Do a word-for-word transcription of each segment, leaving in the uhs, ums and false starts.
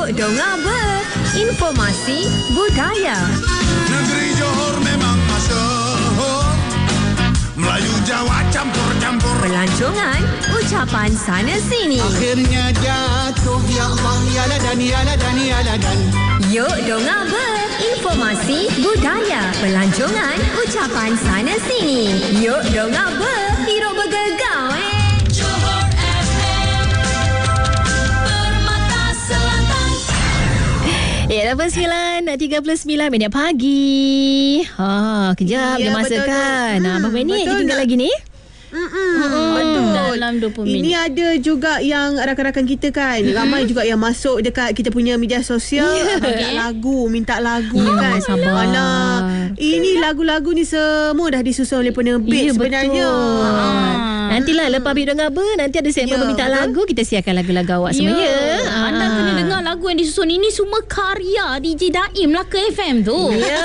Yuk dengar ber, informasi budaya. Negeri Johor memang masyhur, Melayu Jawa campur-campur. Pelancongan, ucapan sana sini. Akhirnya jatuh, ya Allah, ya ladan, ya ladan, ya ladan. Yuk dengar ber, informasi budaya. Pelancongan, ucapan sana sini. Yuk dengar ber, hidup bergegau eh. Ya, lapan sembilan tiga puluh sembilan minit pagi. Ha, kejap Ya, dia masa betul, kan. betul. Nah, berapa Hmm, minit betul kita tinggal nak. lagi ni? Betul. Dalam dua puluh minit. Ini ada juga yang rakan-rakan kita kan, ramai juga yang masuk dekat kita punya media sosial, minta lagu, minta lagu Ya, kan. sabar. Alah, ini lagu-lagu ni semua dah disusun oleh penerbit Ya, sebenarnya. betul. Ah. Nantilah lepas Bid Dengar Ber, nanti ada segmen Ya, meminta betul. lagu, kita siarkan lagu-lagu awak semua ya. Anda kena dengar lagu yang disusun. Ini semua karya D J Daim lah ke F M tu. Ya.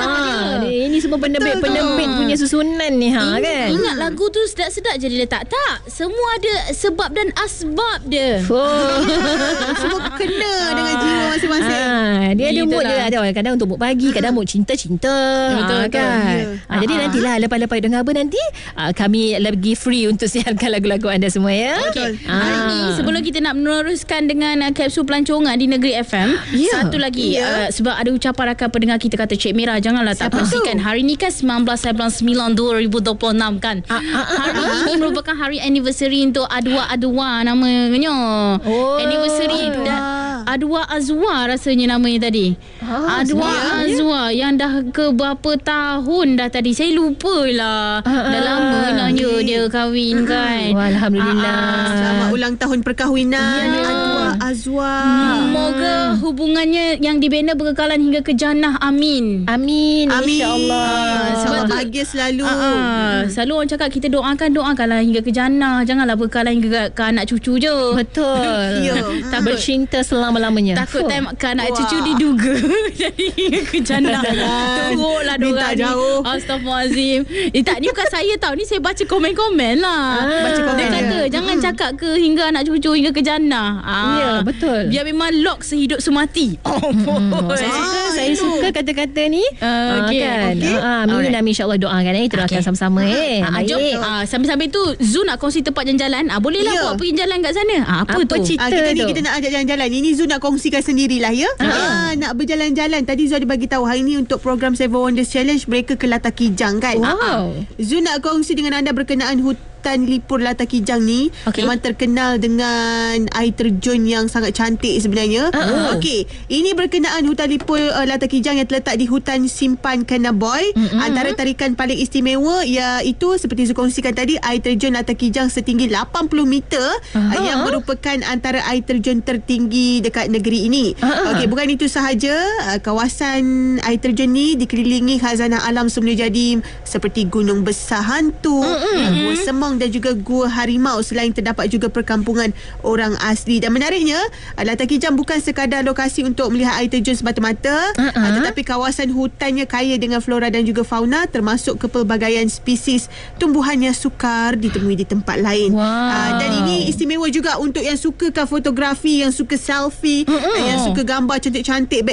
Ha, ini semua penerbit-penerbit punya susunan ni ha Ingat, kan. ingat lagu tu sedap-sedap je dia letak. Tak, semua ada sebab dan asbab dia. Oh. Semua kena dengan jiwa masing-masing. Ah, dia ada mood Itulah. dia, ada kadang untuk mood pagi, kadang mood cinta-cinta. Betul, Ah, betul. kan. Ya. Ah, jadi Ah. nantilah lepas-lepas Dengar Ber nanti ah, kami lagi free untuk siarkan lagu-lagu anda semua ya. Betul. Hari Ah. ni sebelum kita nak meneruskan dengan uh, kapsul pelancongan di Negeri F M, Ya. satu lagi Ya. uh, sebab ada ucapan rakan pendengar kita kata Cik Mira janganlah tak kongsikan. Hari ni kan sembilan belas bulan sembilan dua ribu dua puluh enam kan. Hari ini merupakan hari anniversary untuk Adwa Adwa namanya. Oh, Anniversary Adwa. dan Adwa Azwa rasanya namanya tadi. Ah, Adwa sebenarnya? Azwa yang dah ke berapa tahun dah tadi. Saya lupa lah. Dah lama lah dia, dia kahwin kan. Wah, Alhamdulillah. Selamat ulang tahun perkahwinan Ya. Adwa Azwa. Semoga hubungannya yang dibina berkekalan hingga ke jannah. Amin. Amin, Amin. insya-Allah. Sebab Sebab tu- bahagia selalu. Ah, ah. Selalu orang cakap kita doakan doakanlah hingga ke jannah. Janganlah berkekalan hingga ke, ke anak cucu je. Betul. Ya. Takut Bercinta selama-lamanya. Takut Fuh. time ke anak Wah. cucu diduga. Jadi hingga ke jannah. Teruklah Minta diorang ni. jauh. Astaghfirullahalazim. Eh tak, ni bukan saya tau. Ni saya baca komen-komen lah. Baca komen Dia dia. kata jangan cakap ke hingga anak cucu hingga ke jannah. Ah. Ya, betul. Biar memang lock sehidup semati. Oh, Hmm, saya suka, Ah, saya itu. suka kata-kata ni. Ah, okey, kan. okey. Ah, amin, Alright. amin, insya-Allah doakan eh. Kita doakan Okey. sama-sama eh. Ah, jom Baik. ah, sambil-sambil tu Zu nak kongsi tempat jalan-jalan. Ah, boleh lah Ya. buat pergi jalan kat sana. Ah, apa, Apa tu? cerita? Ah, kita ni tu. kita nak ajak jalan-jalan. Ini Zu nak kongsikan sendirilah ya. Ah, nak berjalan-jalan. Tadi Zu ada bagi tahu hari ni untuk program Seven Wonders Challenge mereka ke Latar Kijang kan. Wow. Ah, ah. Zu nak kongsi dengan anda berkenaan hutan lipur Latar Kijang ni. Okey. Memang terkenal dengan air terjun yang sangat cantik sebenarnya. Ah. Okey, ini berkenaan hutan lipur uh, Latar Kijang yang terletak di hutan Simpan Kanaboy. Mm-hmm. Antara tarikan paling istimewa iaitu seperti Zu kongsikan tadi air terjun Latar Kijang setinggi lapan puluh meter uh, yang merupakan antara air terjun tertinggi dekat negeri ini. Ah. Okey, bukan itu sahaja, uh, kawasan air terjun ni dikelilingi khazanah alam semula jadi seperti Gunung Besar Hantu, mm-hmm. Gua Semong dan juga Gua Harimau, selain terdapat juga perkampungan orang asli. Dan menariknya, uh, Latar Kijang bukan sekadar lokasi untuk melihat air terjun semata-mata, Uh-uh. uh, tetapi kawasan hutannya kaya dengan flora dan juga fauna, termasuk kepelbagaian spesies tumbuhan yang sukar ditemui di tempat lain. Wow. Uh, dan ini istimewa juga untuk yang sukakan fotografi, yang suka selfie, uh, yang suka gambar cantik-cantik